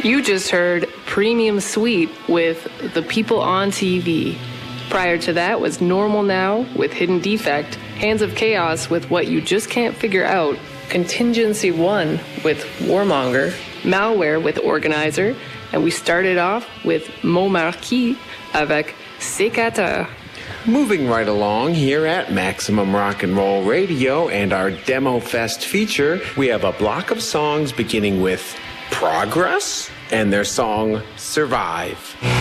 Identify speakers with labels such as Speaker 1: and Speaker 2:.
Speaker 1: You just heard Premium Suite with The People on TV. Prior to that was Normal Now with Hidden Defect, Hands of Chaos with What You Just Can't Figure Out, Contingency One with Warmonger, Malware with Organizer, and we started off with Montmarquis avec Sécateur.
Speaker 2: Moving right along here at Maximum Rock and Roll Radio and our Demo Fest feature, we have a block of songs beginning with Progress and their song Survive.